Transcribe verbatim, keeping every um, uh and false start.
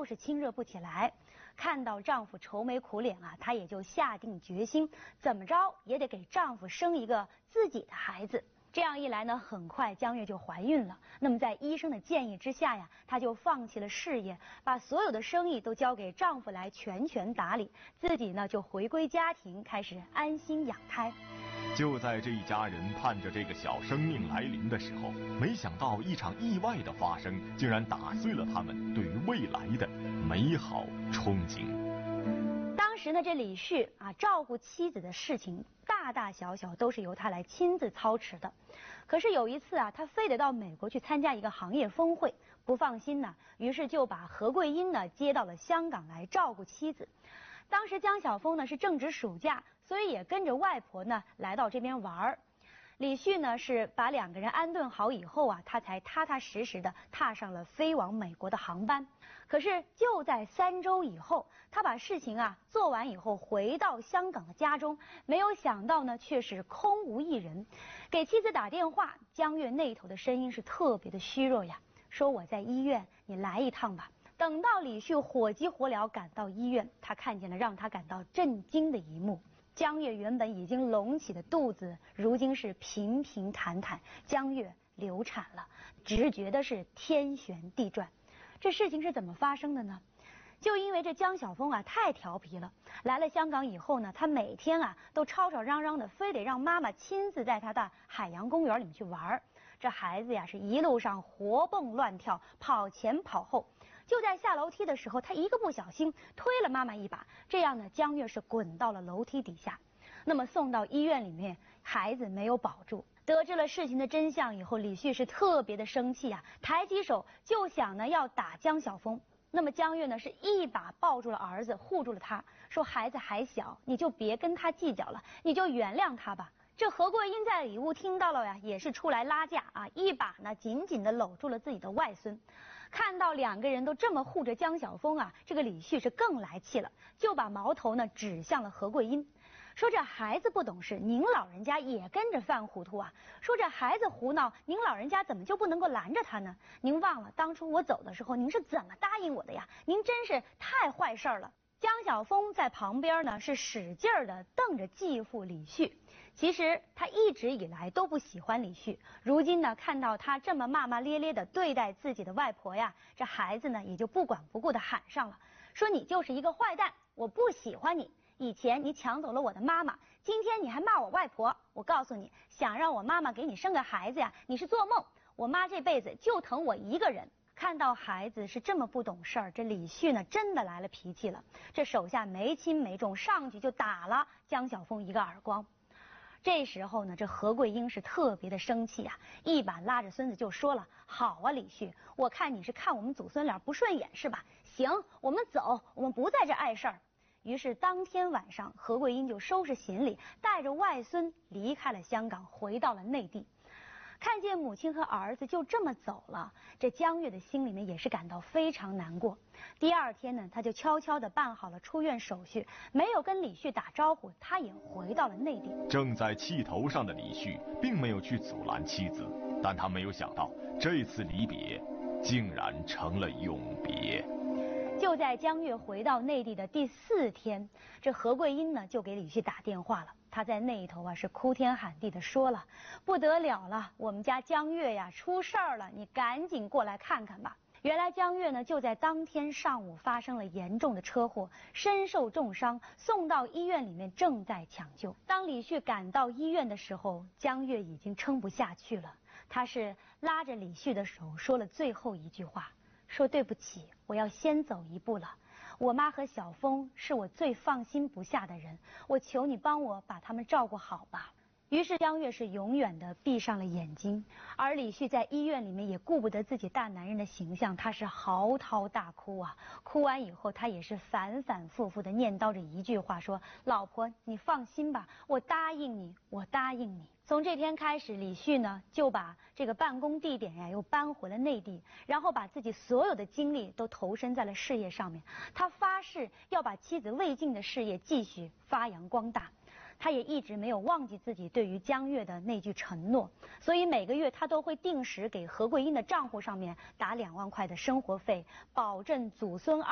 就是亲热不起来。看到丈夫愁眉苦脸啊，她也就下定决心，怎么着也得给丈夫生一个自己的孩子。这样一来呢，很快江月就怀孕了。那么在医生的建议之下呀，她就放弃了事业，把所有的生意都交给丈夫来全权打理，自己呢就回归家庭，开始安心养胎。 就在这一家人盼着这个小生命来临的时候，没想到一场意外的发生，竟然打碎了他们对于未来的美好憧憬。 当时呢，这李旭啊，照顾妻子的事情大大小小都是由他来亲自操持的。可是有一次啊，他非得到美国去参加一个行业峰会，不放心呢，于是就把何桂英呢接到了香港来照顾妻子。当时江晓峰呢是正值暑假，所以也跟着外婆呢来到这边玩儿。李旭呢是把两个人安顿好以后啊，他才踏踏实实的踏上了飞往美国的航班。可是就在三周以后，他把事情啊做完以后，回到香港的家中，没有想到呢却是空无一人。给妻子打电话，江月那头的声音是特别的虚弱呀，说我在医院，你来一趟吧。等到李旭火急火燎赶到医院，他看见了让他感到震惊的一幕。江月原本已经隆起的肚子，如今是平平坦坦。江月流产了，只觉得是天旋地转。这事情是怎么发生的呢？就因为这江晓峰啊太调皮了，来了香港以后呢，他每天啊都吵吵嚷嚷的，非得让妈妈亲自带他到海洋公园里面去玩。这孩子呀是一路上活蹦乱跳，跑前跑后。就在下楼梯的时候，他一个不小心推了妈妈一把，这样呢，江月是滚到了楼梯底下。那么送到医院里面，孩子没有保住。得知了事情的真相以后，李旭是特别的生气啊，抬起手就想呢要打江晓峰。那么江月呢是一把抱住了儿子，护住了他，说孩子还小，你就别跟他计较了，你就原谅他吧。这何桂英在里屋听到了呀，也是出来拉架啊，一把呢紧紧的搂住了自己的外孙。看到两个人都这么护着江晓峰啊，这个李旭是更来气了，就把矛头呢指向了何桂英，说这孩子不懂事，您老人家也跟着犯糊涂啊。说这孩子胡闹，您老人家怎么就不能够拦着他呢？您忘了当初我走的时候您是怎么答应我的呀？您真是太坏事了。江晓峰在旁边呢是使劲儿的瞪着继父李旭。其实他一直以来都不喜欢李旭，如今呢看到他这么骂骂咧咧的对待自己的外婆呀，这孩子呢也就不管不顾的喊上了，说你就是一个坏蛋，我不喜欢你。以前你抢走了我的妈妈，今天你还骂我外婆。我告诉你，想让我妈妈给你生个孩子呀，你是做梦。我妈这辈子就疼我一个人。看到孩子是这么不懂事儿，这李旭呢真的来了脾气了，这手下没轻没重，上去就打了江晓峰一个耳光。这时候呢，这何桂英是特别的生气啊，一把拉着孙子就说了：“好啊，李旭，我看你是看我们祖孙俩不顺眼是吧？行，我们走，我们不在这碍事儿。”于是当天晚上，何桂英就收拾行李，带着外孙离开了香港，回到了内地。看见母亲和儿子就这么走了，这江月的心里面也是感到非常难过。第二天呢，他就悄悄地办好了出院手续，没有跟李旭打招呼，他也回到了内地。 正在气头上的李旭并没有去阻拦妻子，但他没有想到这次离别竟然成了永别。 就在江月回到内地的第四天，这何桂英呢就给李旭打电话了。他在那一头啊是哭天喊地的说了：“不得了了，我们家江月呀出事儿了，你赶紧过来看看吧。”原来江月呢就在当天上午发生了严重的车祸，身受重伤，送到医院里面正在抢救。当李旭赶到医院的时候，江月已经撑不下去了，他是拉着李旭的手说了最后一句话，说：“对不起，我要先走一步了。我妈和小峰是我最放心不下的人，我求你帮我把他们照顾好吧。”于是江月是永远的闭上了眼睛，而李旭在医院里面也顾不得自己大男人的形象，他是嚎啕大哭啊。哭完以后，他也是反反复复的念叨着一句话，说：“老婆，你放心吧，我答应你，我答应你。”从这天开始，李旭呢就把这个办公地点呀又搬回了内地，然后把自己所有的精力都投身在了事业上面。他发誓要把妻子未尽的事业继续发扬光大。他也一直没有忘记自己对于江月的那句承诺，所以每个月他都会定时给何桂英的账户上面打两万块的生活费，保证祖孙二